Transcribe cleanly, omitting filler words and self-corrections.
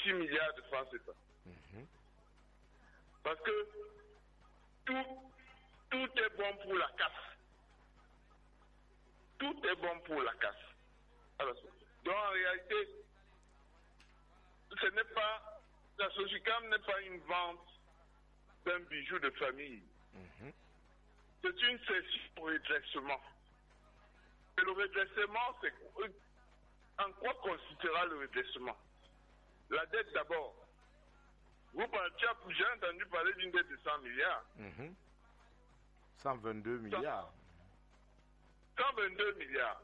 6 milliards de francs CFA. Parce que tout est bon pour la casse. Tout est bon pour la casse. Alors, donc en réalité, ce n'est pas, la SOGICAM n'est pas une vente d'un bijou de famille. C'est une cession au redressement. Et le redressement, c'est en quoi consistera le redressement? La dette d'abord. J'ai entendu parler d'une dette de 100 milliards. 122 milliards. 122 milliards.